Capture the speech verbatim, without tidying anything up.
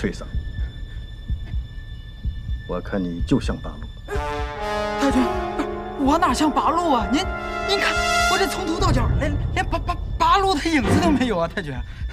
翠桑，我看你就像八路。 太君，我哪像八路啊？您您看我这从头到脚连连八八八路的影子都没有啊！太君，